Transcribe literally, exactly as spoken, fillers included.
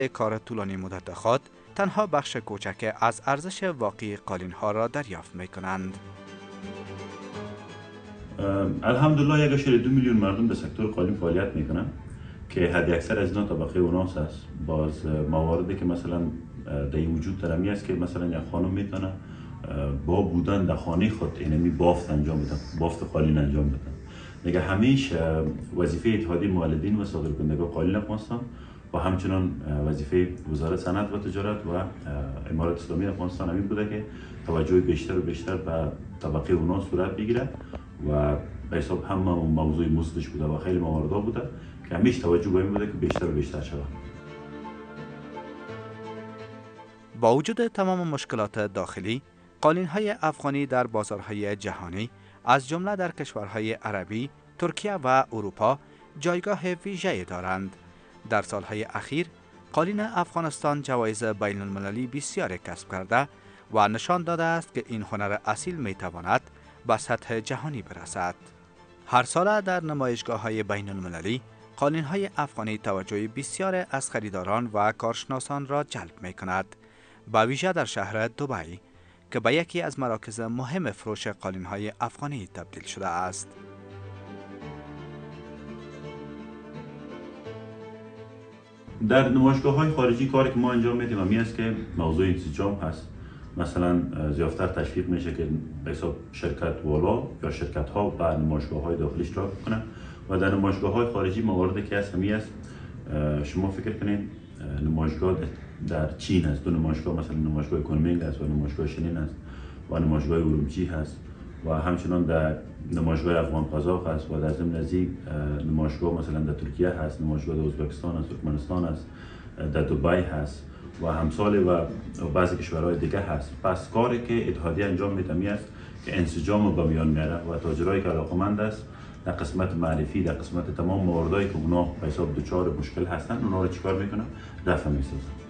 کار طولانی مدت خود تنها بخش کوچک از ارزش واقعی قالین ها را دریافت می کنند. الحمدلله یک اشاره دو میلیون مردم در سکتور قالین فعالیت میکنن که حد اکثر از اینا طبقه اوناس است. باز مواردی که مثلا در وجود دارمی است که مثلا یک خانم میتونه با بودن در خانه خود اینمی بافت انجام بده، بافت قالین انجام بده. دیگه همیشه وظیفه اتحادیه مولدین و صادرکنندگان قالین افغانستان و همچنان وظیفه وزارت صنعت و تجارت و امارات اسلامی افغانستان همین بوده که توجه بیشتر و بیشتر به طبقه اوناس صورت بگیره و به حساب هم موضوع مزدش بوده و خیلی مواردا بوده که همیشه توجه به این بوده که بیشتر و بیشتر شود. با وجود تمام مشکلات داخلی، قالین های افغانی در بازارهای جهانی از جمله در کشورهای عربی، ترکیه و اروپا جایگاه ویژه‌ای دارند. در سالهای اخیر قالین افغانستان جوایز بین المللی بسیاری کسب کرده و نشان داده است که این هنر اصیل می تواند به سطح جهانی برسد. هر سال در نمایشگاه های بین المللی قالین های افغانی توجه بسیار از خریداران و کارشناسان را جلب می کند، به ویژه در شهر دبی که به یکی از مراکز مهم فروش قالین های افغانی تبدیل شده است. در نمایشگاه های خارجی کاری که ما انجام میدیم همی است که موضوع انسجام هست. مثلا زیادتر تشویق میشه که به حساب شرکت والا یا شرکت ها بر نمایشگاه های داخلی اشتراک کنند و در نمایشگاه های خارجی مواردی که هست همی است. شما فکر کنید نمایشگاه در چین است، دو نمایشگاه مثلا نمایشگاه کنمینگ است و نمایشگاه شنین است و نمایشگاه ارومچی هست و همچنان در نمایشگاه افغان قزاق هست و در ضمن نزدیک نمایشگاه مثلا در ترکیه هست، نمایشگاه در ازبکستان است، ترکمنستان است، در دبی هست و همسال و بعضی کشورهای دیگه هست. پس کاری که اتحادیه انجام میده است که انسجام به میان میاره و تاجرایی که علاقمند است در قسمت معرفی، در قسمت تمام مواردایی که اونا به حساب دچار مشکل هستن، اونا رو چیکار میکنه؟ دفع میسازه.